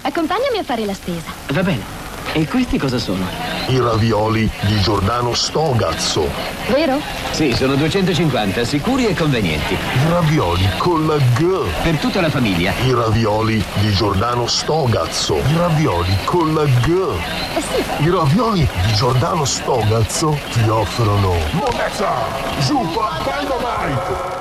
Accompagnami a fare la spesa. Va bene. E questi cosa sono? I ravioli di Giordano Stogazzo. Vero? Sì, sono 250, sicuri e convenienti. I ravioli con la G. Per tutta la famiglia. I ravioli di Giordano Stogazzo. I ravioli con la G. Sì. I ravioli di Giordano Stogazzo ti offrono Moneta, Zuppa, Dynamite.